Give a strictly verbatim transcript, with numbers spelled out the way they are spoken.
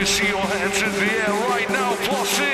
me see your hands in the air right now, boss.